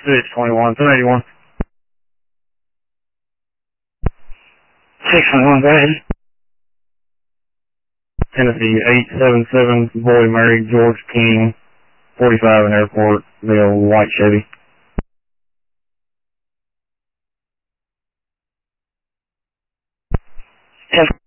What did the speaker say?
It's 21, 1081. 611, go ahead. Tennessee 877, boy married George King, 45 in airport, the old white Chevy. Yes.